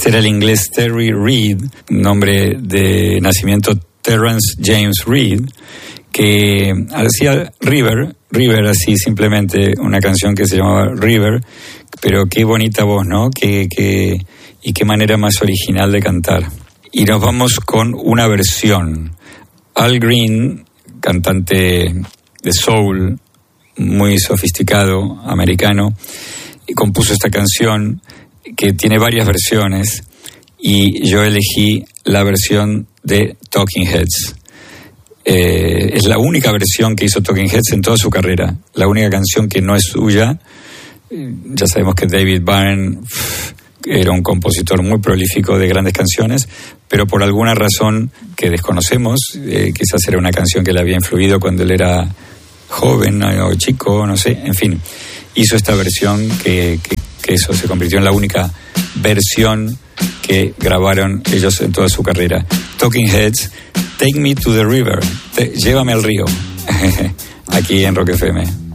Este era el inglés Terry Reid, nombre de nacimiento Terrence James Reid, que hacía River así simplemente, una canción que se llamaba River, pero qué bonita voz, ¿no? Y qué manera más original de cantar. Y nos vamos con una versión. Al Green, cantante de soul, muy sofisticado, americano, y compuso esta canción que tiene varias versiones, y yo elegí la versión de Talking Heads. Es la única versión que hizo Talking Heads en toda su carrera, la única canción que no es suya. Ya sabemos que David Byrne era un compositor muy prolífico de grandes canciones, pero por alguna razón que desconocemos, quizás era una canción que le había influido cuando él era joven o chico, no sé, en fin, hizo esta versión que eso se convirtió en la única versión que grabaron ellos en toda su carrera. Talking Heads, Take Me to the River, llévame al río, aquí en Rock FM.